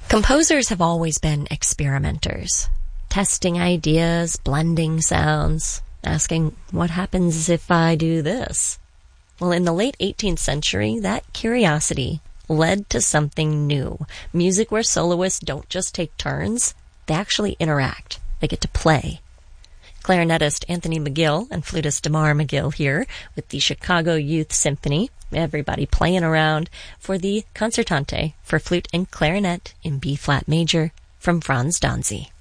Composers have always been experimenters, testing ideas, blending sounds, asking, what happens if I do this? Well, in the late 18th century, that curiosity led to something new. Music where soloists don't just take turns, they actually interact. They get to play. Clarinetist Anthony McGill and flutist Damar McGill here with the Chicago Youth Symphony. Everybody playing around for the Concertante for flute and clarinet in B-flat major from Franz Danzy.